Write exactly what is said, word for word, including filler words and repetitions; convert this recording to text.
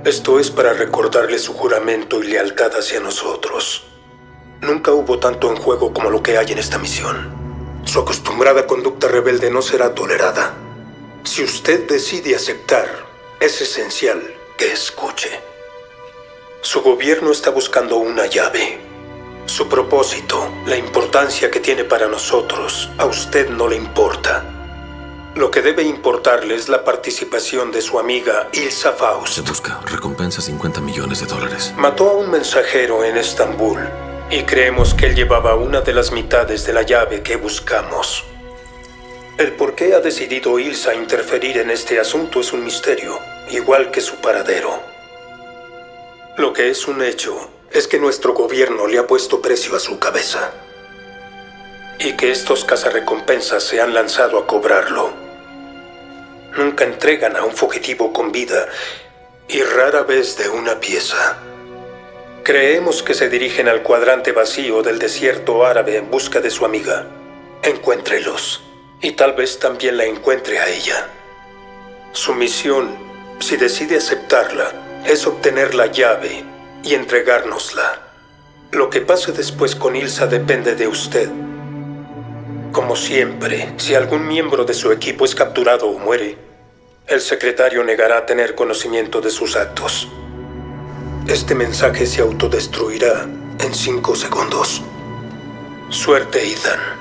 Esto es para recordarle su juramento y lealtad hacia nosotros. Nunca hubo tanto en juego como lo que hay en esta misión. Su acostumbrada conducta rebelde no será tolerada. Si usted decide aceptar, es esencial que escuche. Su gobierno está buscando una llave. Su propósito, la importancia que tiene para nosotros, a usted no le importa. Lo que debe importarle es la participación de su amiga Ilsa Faust. Se busca. Recompensa cincuenta millones de dólares. Mató a un mensajero en Estambul y creemos que él llevaba una de las mitades de la llave que buscamos. El por qué ha decidido Ilsa interferir en este asunto es un misterio, igual que su paradero. Lo que es un hecho es que nuestro gobierno le ha puesto precio a su cabeza y que estos cazarrecompensas se han lanzado a cobrarlo. Nunca entregan a un fugitivo con vida y rara vez de una pieza. Creemos que se dirigen al cuadrante vacío del desierto árabe en busca de su amiga. Encuéntrelos y tal vez también la encuentre a ella. Su misión, si decide aceptarla, es obtener la llave y entregárnosla. Lo que pase después con Ilsa depende de usted. Como siempre, si algún miembro de su equipo es capturado o muere, el secretario negará tener conocimiento de sus actos. Este mensaje se autodestruirá en cinco segundos. Suerte, Ethan.